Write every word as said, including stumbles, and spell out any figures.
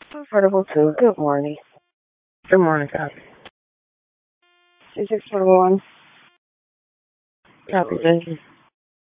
Affordable too. Good morning. Good morning, copy. Two six four one. Copy, Jason.